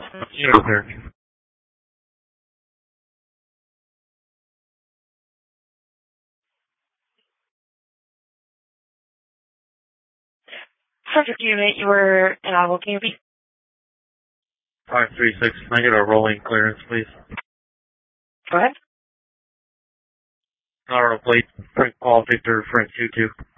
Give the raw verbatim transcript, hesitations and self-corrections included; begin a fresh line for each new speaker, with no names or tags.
Sure, sir.
Subject unit, you were inaudible. Can you repeat?
five three six, can I get a rolling clearance, please?
Go ahead.
Auto plate, Frank Paul Victor, Frank two two.